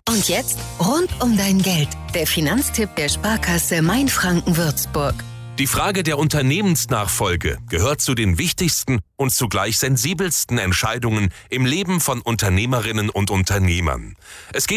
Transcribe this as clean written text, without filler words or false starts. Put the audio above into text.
Und jetzt rund um dein Geld. Der Finanztipp der Sparkasse Mainfranken-Würzburg. Die Frage der Unternehmensnachfolge gehört zu den wichtigsten und zugleich sensibelsten Entscheidungen im Leben von Unternehmerinnen und Unternehmern. Es geht